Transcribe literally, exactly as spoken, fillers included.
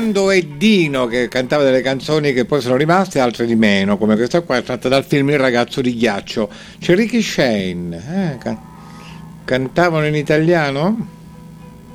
Orlando e Dino, che cantava delle canzoni che poi sono rimaste, altre di meno, come questa qua, tratta dal film Il ragazzo di ghiaccio. C'è Ricky Shane, eh, can- cantavano in italiano?